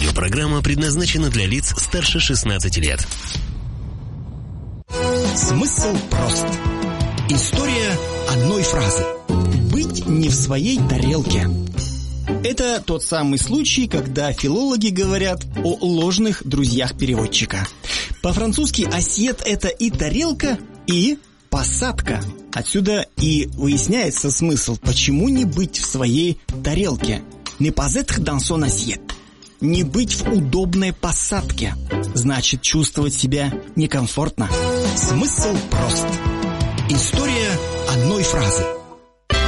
Аудиопрограмма предназначена для лиц старше 16 лет. Смысл прост. История одной фразы. Быть не в своей тарелке. Это тот самый случай, когда филологи говорят о ложных друзьях переводчика. По-французски «ассиет» — это и тарелка, и посадка. Отсюда и выясняется смысл, почему не быть в своей тарелке. «Ne pas être dans son assiette». Не быть в удобной посадке. Значит, чувствовать себя некомфортно. Смысл прост. История одной фразы.